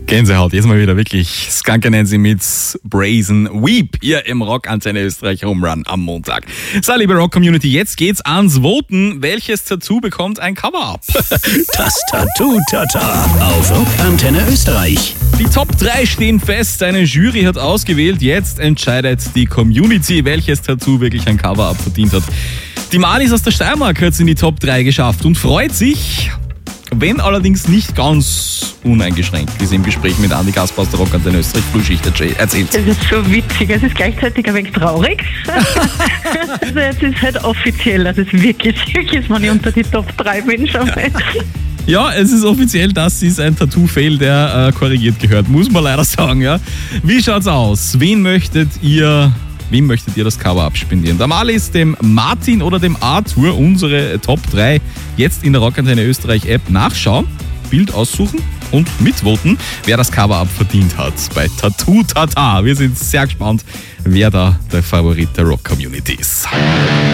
Gänsehaut, jetzt mal wieder wirklich. Skanker Nancy mit Brazen Weep hier im Rock-Antenne Österreich Home Run am Montag. So, liebe Rock-Community, jetzt geht's ans Voten. Welches Tattoo bekommt ein Cover-Up? Das Tattoo-Tata auf Rock-Antenne Österreich. Die Top 3 stehen fest. Eine Jury hat ausgewählt. Jetzt entscheidet die Community, welches Tattoo wirklich ein Cover-Up verdient hat. Die Malis aus der Steiermark hat es in die Top 3 geschafft und freut sich, wenn allerdings nicht ganz uneingeschränkt, wie sie im Gespräch mit Andi Kasper aus der Rock-Antenne Österreich Frühschicht erzählt. Es ist so witzig, es ist gleichzeitig ein wenig traurig. Also es ist halt offiziell, dass es wirklich ist, wenn ich unter die Top 3 bin schon mal. Ja, es ist offiziell, das ist ein Tattoo-Fail, der korrigiert gehört, muss man leider sagen. Ja. Wie schaut's aus? Wem möchtet ihr das Cover-Up spendieren? Der Malis, dem Martin oder dem Arthur? Unsere Top 3 jetzt in der Rock-Antenne Österreich App nachschauen, Bild aussuchen und mitvoten, wer das Cover-Up verdient hat bei Tattoo Tata. Wir sind sehr gespannt, wer da der Favorit der Rock-Community ist.